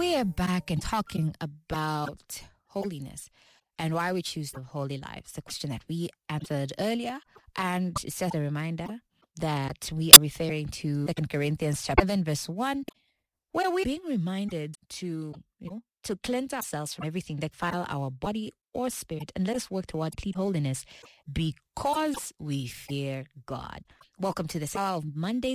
We're back and talking about holiness and why we choose the holy lives. The question that we answered earlier, and it's just a reminder that we are referring to 2 Corinthians chapter 7, verse 1, where we're being reminded to cleanse ourselves from everything that defile our body or spirit, and let us work toward complete holiness because we fear God. Welcome to the Hour of Monday.